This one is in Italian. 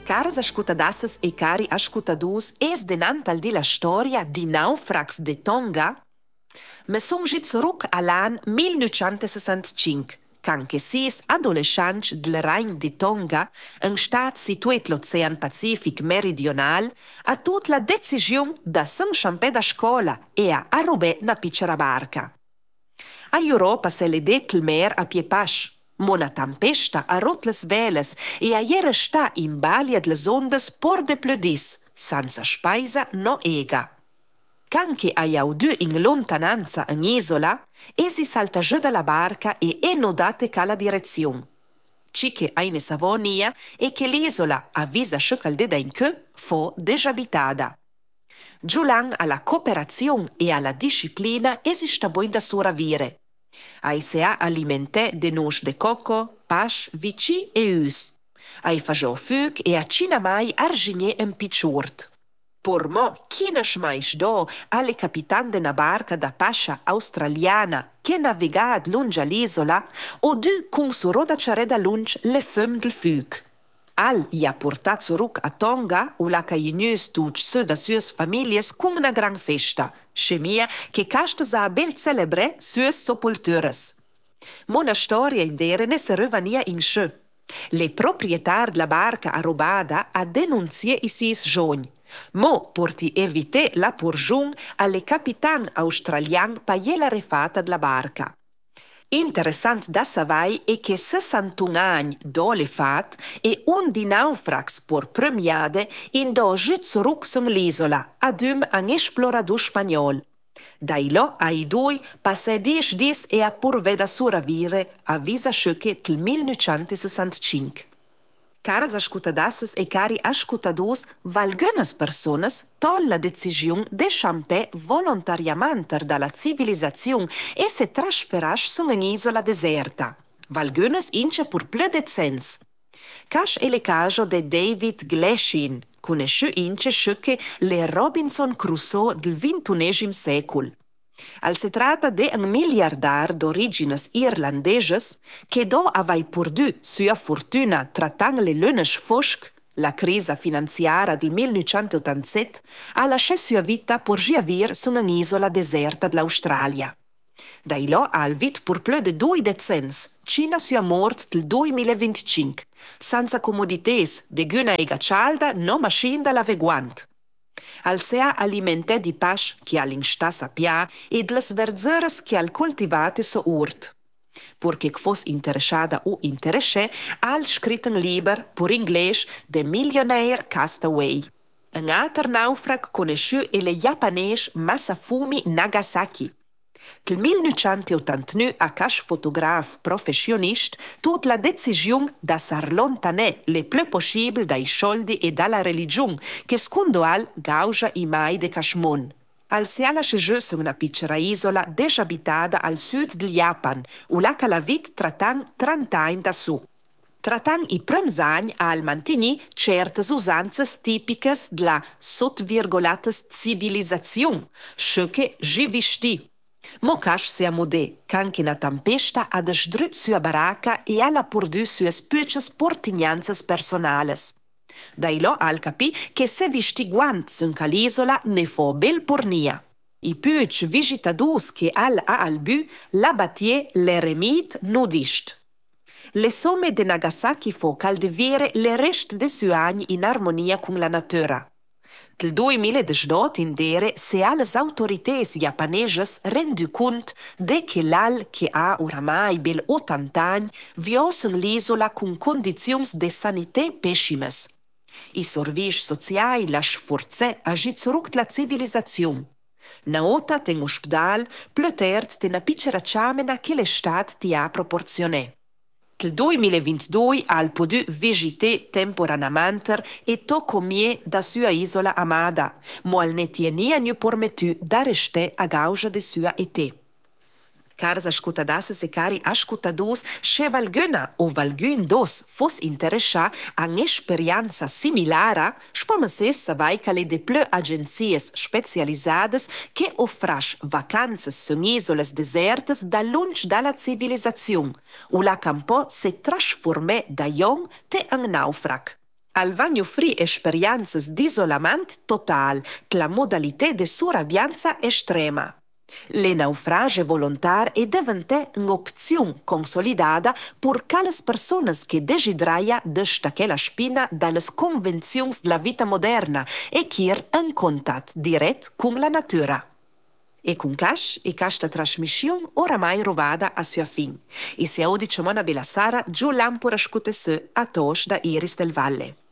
Caras ascoltadasses e cari ascoltadus, es denantal di la storia di naufrags de Tonga? Me son git zurück all'an 1965, can che sis adolescents del Rhein di Tonga, un stat situat l'Ocean Pacific meridional, ha tut la decisione da s'enchampè da scola e a arrubè na piccera barca. A Europa se le det il mer a pie pas. Mona tempesta ha rot les veles e a iera sta in balia de les ondas por de plödis, senza spaisa no ega. Canche a iaudu in lontananza in isola, esi salta giù dalla barca e nodate ca la direzione. Ci che eine savonia e che l'isola, avvisa scicaldeda in che, fo desabitata. Giulan alla cooperazione e alla disciplina esista buin da sopravvivere. Ai se ha alimenté de noce de coco, pas, vici e us. Ai fagiò fug e a cina mai arginè un picciurt. Por mo, chines mais do alle capitan de na barca da pascia australiana che navigat lunge all'isola o du cun su roda cereda lunge le fem del fug. Al i ha portat zurück a Tonga u la cainus tuc su da sues families cun una gran festa, scemia che casta sa bel celebre sues sepultures. Mona storia in dere ne se revania in sce. Le proprietar de la barca arrobada a denunzie i sis giogni. Mo porti evite la purgiun alle capitan australian pa la refata de la barca. Interessant da savai è che 61 anni do le fat e un di naufrags por premiade in do giù zurück sun l'isola ad un esplorador spagnol. Dai lo ai due passai 10 dis e a pur veda sopravvivere a visa sciocche del 1965. Caras ascoltadasses e cari ascoltadors, valgunas personas tol la decisione de champè volontariamente dalla civilizzazione e se trasferasch su un'isola deserta. Valgunas ince pur plö de sens. Cash è le caso de David Gleshin, conosciu ince sciocche le Robinson Crusoe del XXI secolo. Al se tratta de un miliardar d'origines irlandeses che do avai purdu sua fortuna trattant le lunes fosc, la crisi finanziaria del 1987, ha lasciato sua vita per giavir su un'isola deserta dell'Australia. Dai lo ha vit pur plö de 2 decens, cina sua mort del 2025, senza comodités de guna ega cialda no machin da laveguant. Al se ha alimenté di pas che all'insta sapia e les verzeres che al coltivate so urt. Porque fos interessada o interesse, al scrit un liber, pur ingles, The Millionaire Castaway. Un alter naufrag conosciu e le japanese Masafumi Nagasaki. Del 1989 a cash fotograf professionist tut la decisione da s'arlontanè le più possibile dai soldi e dalla religione che secondo al gauja i mai de Kashmon. Al si alla scegiù su una piccola isola desabitata al sud del Japan, u la calavit tratan 30 anni da su. Tratan i primi anni al mantenì certe usanze tipiche della civilizzazione, ciò che givisti. Mo cash se amodè, canche na tempesta ad sdrut sua baracca e alla purdu suas püches portignanzas personales. Dai lo al capì che se visti guant sun l'isola ne fo bel pornia. I püch visitadus che al a albu la batie le remit nudist. Le somme de Nagasaki fo caldevere le rest de suagni in armonia con la natura. Del 2018 in dere se alle autorités japaneses rendu cont de che l'al che ha oramai bel 80 anni vios l'isola con condizioni de sanité pessimes. I servizi sociali las forze agit zurück la civilizzazione. Na ota ten ospedal, plötert ten a piccera ciamena che le stat ti ha proporzionè. Del 2022 al potuto visitare temporaneamente e toccomie da sua isola amata, ma al ne tienia nu permettu da restare a causa de sua età. Caras ascoltadasses e cari ascoltadors, se valguna o valgun dos fos interessa a un'esperienza similare, spoma sessa vai che le de plö agenzies specializzades che offrasch vacanze su isoles desertes da lunch dalla civilizzazione, o la campo se trasformè da jong te un naufrag. Al vagno offrì esperienze di isolamento total, la modalità di sopravvivenza estrema. Le naufragi volontari è diventato un'opzione consolidata per quelle persone che desiderano destaccare la spina dalle convenzioni della vita moderna e che hanno in contatto diretto con la natura. E con questa trasmissione oramai rovada a sua fine. E se oggi ci mona bella sera, giù l'ampora scutesse a tos da Iris del Valle.